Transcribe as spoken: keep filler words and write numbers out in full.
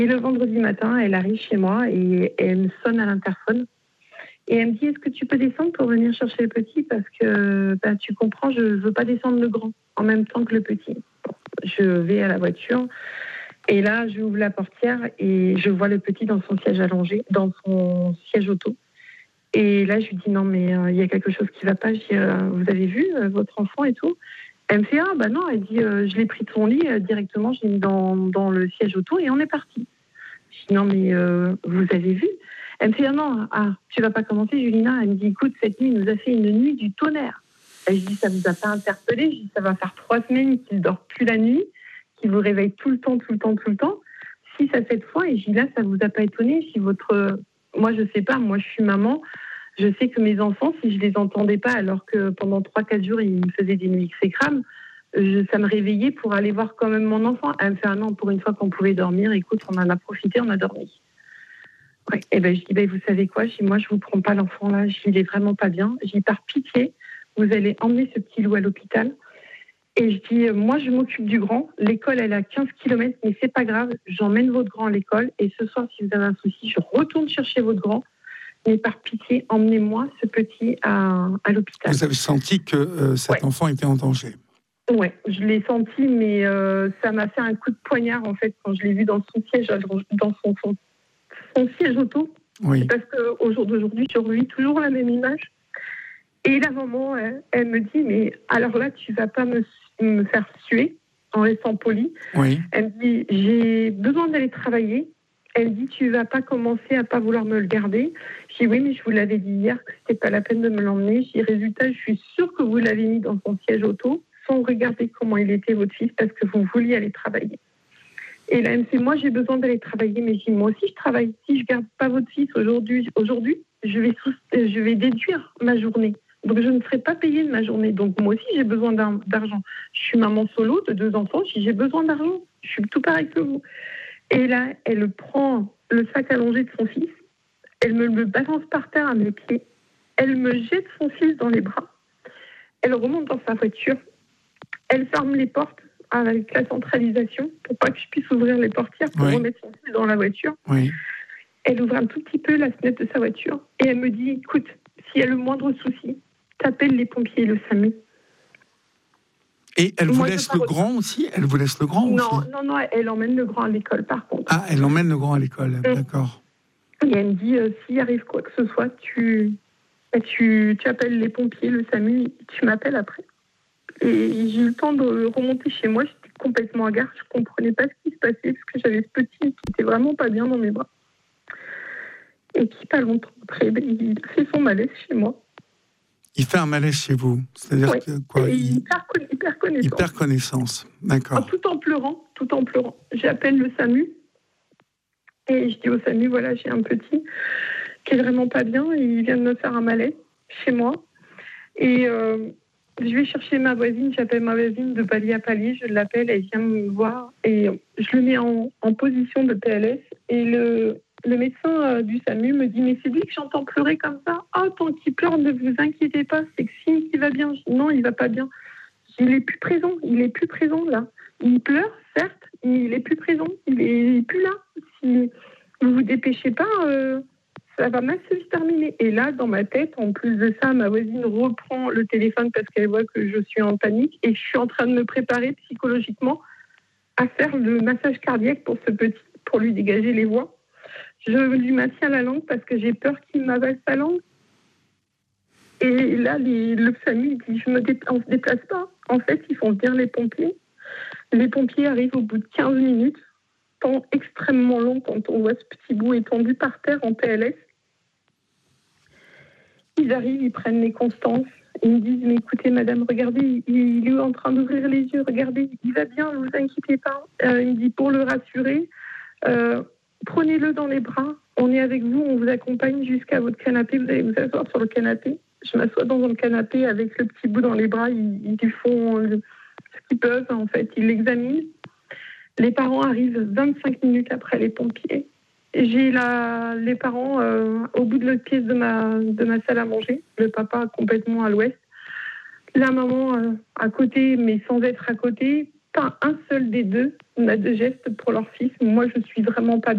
Et le vendredi matin, elle arrive chez moi et elle me sonne à l'interphone. Et elle me dit, est-ce que tu peux descendre pour venir chercher le petit? Parce que bah, tu comprends, je ne veux pas descendre le grand en même temps que le petit. Bon, je vais à la voiture et là, j'ouvre la portière et je vois le petit dans son siège allongé, dans son siège auto. Et là, je lui dis, non, mais euh, il y a quelque chose qui ne va pas. Je dis, euh, vous avez vu euh, votre enfant et tout? Elle me fait, ah bah non, elle dit, euh, je l'ai pris de son lit euh, directement, je l'ai mis dans, dans le siège auto et on est parti. Je dis, non, mais euh, vous avez vu? Elle me fait, ah non, ah, tu vas pas commencer, Julina. Elle me dit, écoute, cette nuit, il nous a fait une nuit du tonnerre. Et je dis, ça vous a pas interpellé? Je dis, ça va faire trois semaines qu'il ne dort plus la nuit, qu'il vous réveille tout le temps, tout le temps, tout le temps. Six à sept fois. Et je dis, là, ça vous a pas étonné? Si votre... Moi, je sais pas, moi, je suis maman. Je sais que mes enfants, si je les entendais pas, alors que pendant trois quatre jours, ils me faisaient des nuits exécrables, je, ça me réveillait pour aller voir quand même mon enfant. Elle me fait, ah non, pour une fois qu'on pouvait dormir, écoute, on en a profité, on a dormi. Ouais. Et ben, je dis, ben, vous savez quoi? Je dis, moi, je vous prends pas l'enfant là. Je dis, il est vraiment pas bien. Je dis, par pitié, vous allez emmener ce petit loup à l'hôpital. Et je dis, moi, je m'occupe du grand. L'école, elle a quinze kilomètres, mais c'est pas grave. J'emmène votre grand à l'école. Et ce soir, si vous avez un souci, je retourne chercher votre grand. Mais par pitié, emmenez-moi ce petit à, à l'hôpital. Vous avez senti que euh, cet ouais. enfant était en danger? Ouais, je l'ai senti, mais euh, ça m'a fait un coup de poignard, en fait, quand je l'ai vu dans son siège, dans son, son, son siège auto. Oui. Parce qu'au jour d'aujourd'hui, je revis toujours la même image. Et la maman, elle, elle me dit, mais alors là, tu vas pas me, me faire suer en restant polie. Oui. Elle me dit, j'ai besoin d'aller travailler. Elle dit, tu vas pas commencer à pas vouloir me le garder. Je dis, oui, mais je vous l'avais dit hier que c'était pas la peine de me l'emmener. Je dis, résultat, je suis sûre que vous l'avez mis dans son siège auto sans regarder comment il était, votre fils, parce que vous vouliez aller travailler. Et là, elle me fait, moi, j'ai besoin d'aller travailler. Mais je dis, moi aussi, je travaille. Si je garde pas votre fils aujourd'hui, aujourd'hui je vais, sous, je vais déduire ma journée. Donc, je ne serai pas payée de ma journée. Donc, moi aussi, j'ai besoin d'argent. Je suis maman solo de deux enfants. Je dis, j'ai besoin d'argent. Je suis tout pareil que vous. Et là, elle prend le sac allongé de son fils, elle me le balance par terre à mes pieds, elle me jette son fils dans les bras, elle remonte dans sa voiture, elle ferme les portes avec la centralisation pour pas que je puisse ouvrir les portières pour oui. remettre son fils dans la voiture. Oui. Elle ouvre un tout petit peu la fenêtre de sa voiture et elle me dit, écoute, s'il y a le moindre souci, t'appelles les pompiers et le SAMU. Et elle vous Moi, laisse le grand aussi? Elle vous laisse le grand non, aussi? Non, non, elle emmène le grand à l'école, par contre. Ah, elle emmène le grand à l'école, mmh. D'accord. Et elle me dit, euh, s'il arrive quoi que ce soit, tu, tu, tu appelles les pompiers, le SAMU, tu m'appelles après. Et j'ai eu le temps de remonter chez moi, j'étais complètement à gare, je ne comprenais pas ce qui se passait, parce que j'avais ce petit qui était vraiment pas bien dans mes bras. Et qui, pas longtemps après, il fait son malaise chez moi. Il fait un malaise chez vous, c'est-à-dire oui. que quoi il, il, perd, il perd connaissance. Il perd connaissance, d'accord. Tout en pleurant, tout en pleurant. J'appelle le SAMU et je dis au SAMU, voilà, j'ai un petit qui est vraiment pas bien et il vient de me faire un malaise chez moi. Et euh, je vais chercher ma voisine, j'appelle ma voisine de palier à palier, je l'appelle, elle vient me voir et je le mets en, en position de P L S et le... Le médecin euh, du SAMU me dit, mais c'est lui que j'entends pleurer comme ça. Oh, tant qu'il pleure, ne vous inquiétez pas, c'est que signe qu'il va bien. Je dis, non, il va pas bien. Il est plus présent, il est plus présent là. Il pleure, certes, mais il est plus présent, il est plus là. Si vous vous dépêchez pas, euh, ça va mal se terminer. Et là, dans ma tête, en plus de ça, ma voisine reprend le téléphone parce qu'elle voit que je suis en panique et je suis en train de me préparer psychologiquement à faire le massage cardiaque pour ce petit, pour lui dégager les voies. Je lui maintiens la langue parce que j'ai peur qu'il m'avale sa langue. Et là, les, le SAMU dit, je me dé, on ne se déplace pas. En fait, ils font venir les pompiers. Les pompiers arrivent au bout de quinze minutes, temps extrêmement long quand on voit ce petit bout étendu par terre en P L S. Ils arrivent, ils prennent les constances. Ils me disent, mais écoutez, madame, regardez, il, il est en train d'ouvrir les yeux, regardez, il va bien, ne vous inquiétez pas. Euh, il me dit, pour le rassurer, euh, prenez-le dans les bras, on est avec vous, on vous accompagne jusqu'à votre canapé, vous allez vous asseoir sur le canapé. Je m'assois dans le canapé avec le petit bout dans les bras, ils, ils font ce qu'ils peuvent, en fait, ils l'examinent. Les parents arrivent vingt-cinq minutes après les pompiers. J'ai la, les parents euh, au bout de l'autre pièce de ma, de ma salle à manger, le papa complètement à l'ouest, la maman euh, à côté, mais sans être à côté. Pas un seul des deux n'a de geste pour leur fils. Moi, je suis vraiment pas